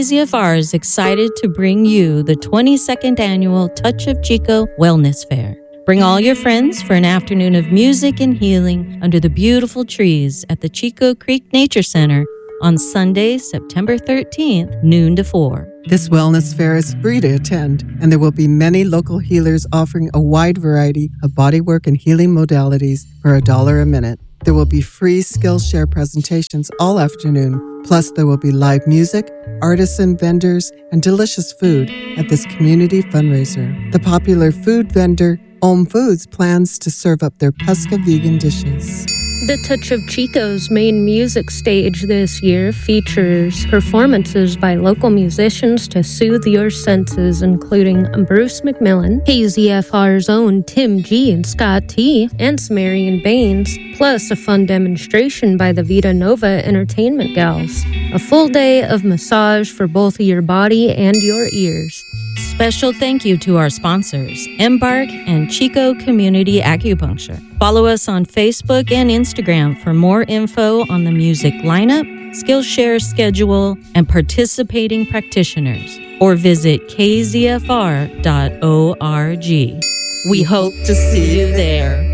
KZFR is excited to bring you the 22nd annual Touch of Chico Wellness Fair. Bring all your friends for an afternoon of music and healing under the beautiful trees at the Chico Creek Nature Center on Sunday, September 13th, noon to 4. This wellness fair is free to attend, and there will be many local healers offering a wide variety of bodywork and healing modalities for $1 a minute. There will be free Skillshare presentations all afternoon. Plus, there will be live music, artisan vendors, and delicious food at this community fundraiser. The popular food vendor, Om Foods, plans to serve up their pesca vegan dishes. The Touch of Chico's main music stage this year features performances by local musicians to soothe your senses, including Bruce McMillan, KZFR's own Tim G and Scott T, and Marion Baines, plus a fun demonstration by the Vita Nova Entertainment Gals. A full day of massage for both your body and your ears. Special thank you to our sponsors, Embark and Chico Community Acupuncture. Follow us on Facebook and Instagram for more info on the music lineup, Skillshare schedule, and participating practitioners. Or visit kzfr.org. We hope to see you there.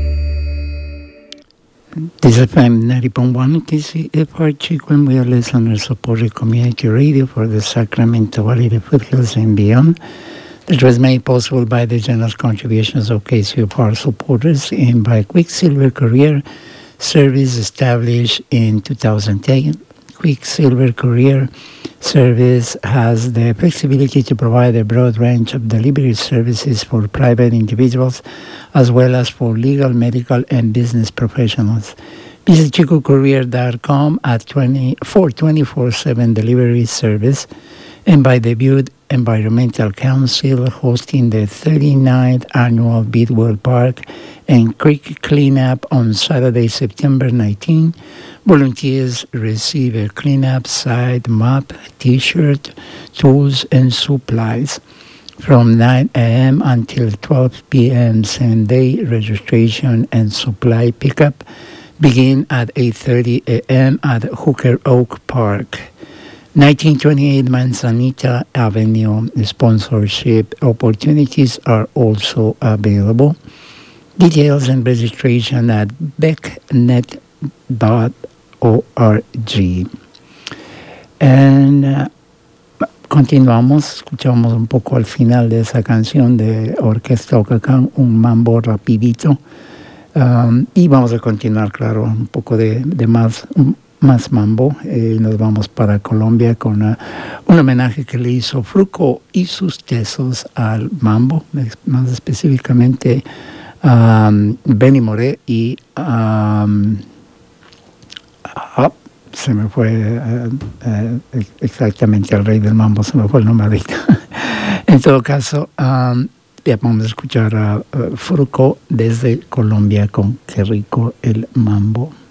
This is FM 90.1 KZFR Chico, and we are listener-supported community radio for the Sacramento Valley, the foothills, and beyond. That was made possible by the generous contributions of KZFR supporters and by Quicksilver Courier Service, established in 2010. Quicksilver Courier Service has the flexibility to provide a broad range of delivery services for private individuals as well as for legal, medical, and business professionals. Visit chicocourier.com for 24/7 delivery service, and by the Butte Environmental Council hosting the 39th annual Bidwell Park and Creek Cleanup on Saturday, September 19. Volunteers receive a cleanup site map, T-shirt, tools, and supplies. From 9 a.m. until 12 p.m. same-day registration and supply pickup begin at 8:30 a.m. at Hooker Oak Park. 1928 Manzanita Avenue sponsorship opportunities are also available. Details and registration at becknet.org. And continuamos, escuchamos un poco al final de esa canción de Orquesta Ocacán, un mambo rapidito. Y vamos a continuar, claro, un poco de más mambo. Nos vamos para Colombia con un homenaje que le hizo Fruco y sus tesos al mambo, más específicamente a Benny Moré y se me fue exactamente al rey del mambo, se me fue el nombre ahorita. En todo caso, ya vamos a escuchar a Fruco desde Colombia con Qué rico el mambo.